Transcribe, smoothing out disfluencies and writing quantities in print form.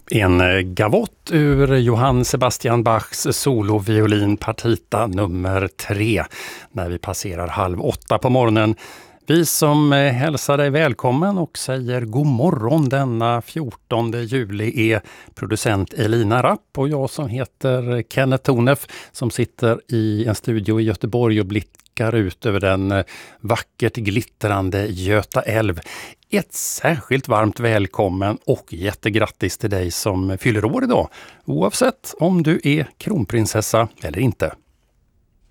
En gavott ur Johann Sebastian Bachs soloviolin partita nummer 3 när vi passerar 7:30 på morgonen. Vi som hälsar dig välkommen och säger god morgon denna 14 juli är producent Elina Rapp och jag som heter Kenneth Tornef som sitter i en studio i Göteborg och blickar ut över den vackert glittrande Göta älv. Ett särskilt varmt välkommen och jättegrattis till dig som fyller år idag, oavsett om du är kronprinsessa eller inte.